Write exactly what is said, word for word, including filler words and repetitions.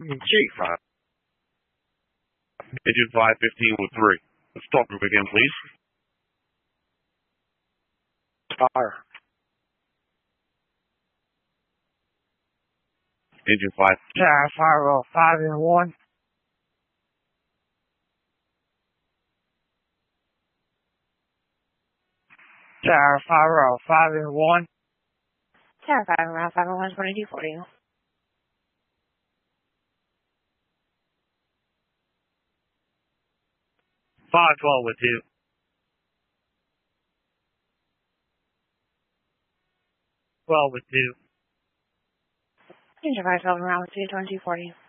G five. Engine five fifteen with three. Let's talk group again, please. Fire. Engine five. Tower fire roll five and one. Tower fire roll five and one. Tower five around five and one twenty-two forty. Five twelve with two. Twelve with two. Engine five twelve around with two twenty-two forty.